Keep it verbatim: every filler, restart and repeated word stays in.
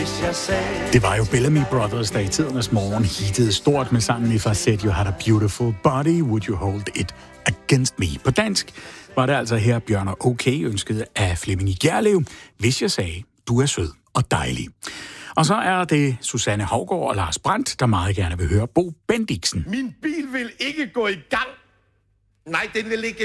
hvis jeg sagde. Det var jo Bellamy Brothers, der i tidernes morgen hittede stort med sangen If I Said You Had a Beautiful Body, Would You Hold It Against Me. På dansk var det altså her Bjørn og OK ønsket af Flemming i Gjerlev, hvis jeg sagde, du er sød og dejlig. Og så er det Susanne Hougaard og Lars Brandt, der meget gerne vil høre Bo Bendiksen. Min bil vil ikke gå i gang. Nej, den vil ikke